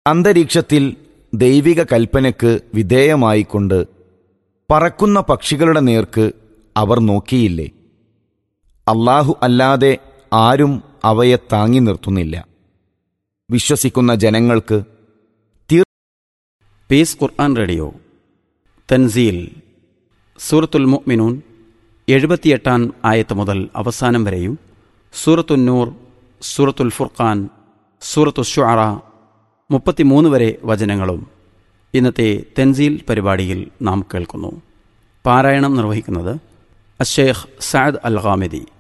അന്തരീക്ഷത്തിൽ ദൈവിക കൽപ്പനയ്ക്ക് വിധേയമായിക്കൊണ്ട് പറക്കുന്ന പക്ഷികളുടെ നേർക്ക് അവർ നോക്കിയില്ലേ? അല്ലാഹു അല്ലാതെ ആരും അവയെ താങ്ങി നിർത്തുന്നില്ല. വിശ്വസിക്കുന്ന ജനങ്ങൾക്ക് പീസ് ഖുർആൻ റേഡിയോ തൻസീൽ സൂറത്തുൽ മുഅ്മിനൂൻ 78 ആയത്ത് മുതൽ അവസാനം വരെയും, സൂറത്തുൻ നൂർ, സൂറത്തുൽ ഫുർഖാൻ, സൂറത്തു ശുഅറ 33 വരെ വചനങ്ങളും ഇന്നത്തെ തൻസീൽ പരിപാടിയിൽ നാം കേൾക്കുന്നു. പാരായണം നിർവഹിക്കുന്നത് അശ്ശൈഖ് സഅദ് അൽ ഗാമിദി.